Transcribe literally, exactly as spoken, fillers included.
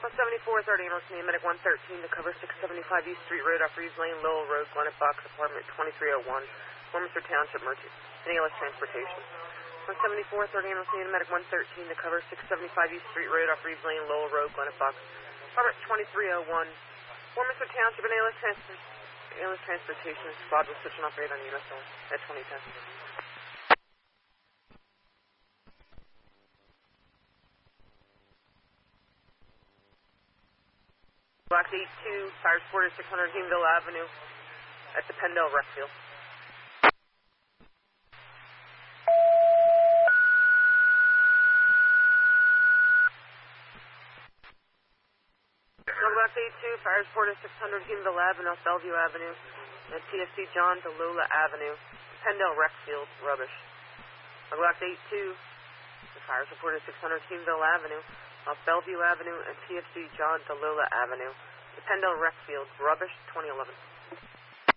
one seventy-four thirty, North Medic one thirteen to cover six seventy-five East Street Road, off Reeves Lane, Lowell Road, Gwinnett Box, apartment twenty-three oh one, Warminster Township, Merchant, A L S Transportation. one seventy-four thirty, North Medic one thirteen to cover six seventy-five East Street Road, off Reeves Lane, Lowell Road, Gwinnett Box, apartment twenty-three oh one, Warminster Township, and A L S Transportation. A L S Transportation squad will switch and operate on U S one at twenty ten. Block eight two, fire supported six hundred Hemeville Avenue at the Pendel Rec Field. Block eight two, fire supported six hundred Hemeville Avenue off Bellevue Avenue at T F C John DeLola Avenue, Pendel Rec Field, rubbish. Block eight two, the fire supported six hundred Hemeville Avenue off Bellevue Avenue and T F C John DeLola Avenue, the Pendel Rec Field, rubbish, twenty eleven.